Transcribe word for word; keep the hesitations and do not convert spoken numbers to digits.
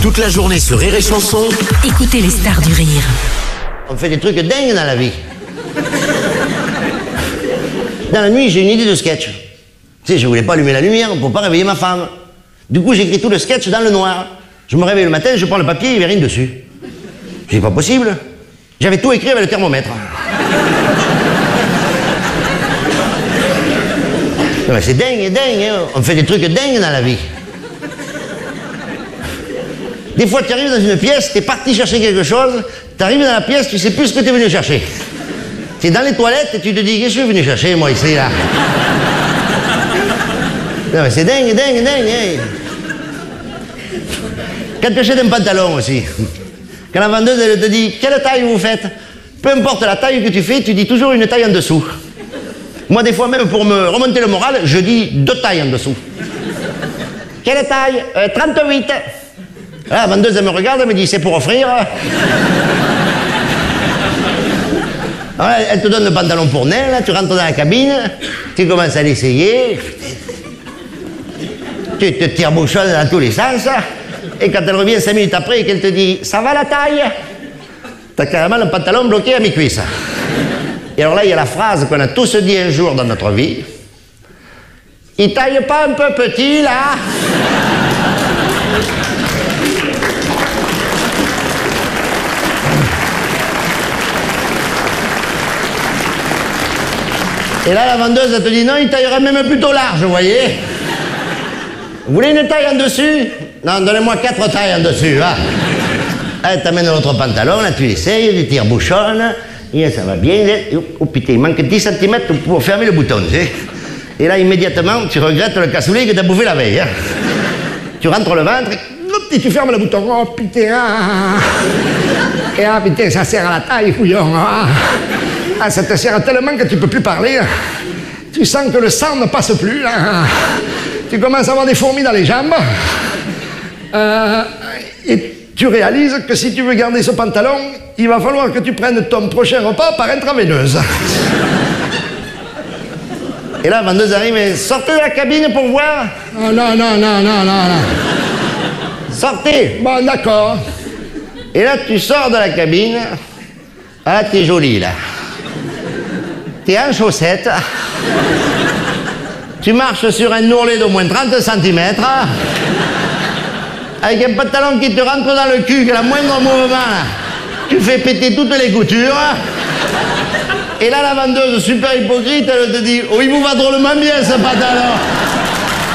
Toute la journée sur Rire et Chanson. Écoutez les stars du rire. On fait des trucs dingues dans la vie. Dans la nuit, j'ai une idée de sketch. Tu sais, je voulais pas allumer la lumière pour pas réveiller ma femme. Du coup, j'écris tout le sketch dans le noir. Je me réveille le matin, je prends le papier, il n'y avait rien dessus. Je dis, pas possible. J'avais tout écrit avec le thermomètre. Non, mais c'est dingue, dingue, hein. On fait des trucs dingues dans la vie. Des fois, tu arrives dans une pièce, tu es parti chercher quelque chose, tu arrives dans la pièce, tu sais plus ce que tu es venu chercher. Tu es dans les toilettes et tu te dis, qu'est-ce que je suis venu chercher, moi, ici, là? Non, mais c'est dingue, dingue, dingue, hein. Quand tu achètes un pantalon aussi, quand la vendeuse, elle te dit, quelle taille vous faites? Peu importe la taille que tu fais, tu dis toujours une taille en dessous. Moi, des fois, même pour me remonter le moral, je dis deux tailles en dessous. Quelle taille? euh, trente-huit. Là, la vendeuse, elle me regarde, elle me dit, c'est pour offrir. Alors, elle te donne le pantalon pour nain, là, tu rentres dans la cabine, tu commences à l'essayer, tu te tires bouchonne dans tous les sens, et quand elle revient cinq minutes après et qu'elle te dit, ça va la taille? T'as carrément le pantalon bloqué à mes cuisses. Et alors là, il y a la phrase qu'on a tous dit un jour dans notre vie. Il taille pas un peu petit, là? Et là, la vendeuse, elle te dit, non, il taillerait même plutôt large, vous voyez. Vous voulez une taille en dessus? Non, donnez-moi quatre tailles en dessus, va. Elle t'amène l'autre pantalon, là, tu essayes, tu tires bouchonne, et ça va bien. Oh putain, il manque dix centimètres pour fermer le bouton, tu sais. Et là, immédiatement, tu regrettes le cassoulet que t'as bouffé la veille. Hein. Tu rentres le ventre, et tu fermes le bouton. Oh putain, ah. Et ah putain, ça serre à la taille, couillon. Ah. Ah, ça te serre tellement que tu peux plus parler. Tu sens que le sang ne passe plus. Là. Tu commences à avoir des fourmis dans les jambes. Euh, et tu réalises que si tu veux garder ce pantalon, il va falloir que tu prennes ton prochain repas par intraveineuse. Et là, la vendeuse arrive et sortez de la cabine pour voir. Oh, non, non, non, non, non, non. Sortez. Bon, d'accord. Et là, tu sors de la cabine. Ah, t'es jolie, là. T'es en chaussettes, tu marches sur un ourlet d'au moins trente centimètres, avec un pantalon qui te rentre dans le cul, que la moindre mouvement, tu fais péter toutes les coutures, et là la vendeuse, super hypocrite, elle te dit, oh il vous va drôlement bien ce pantalon.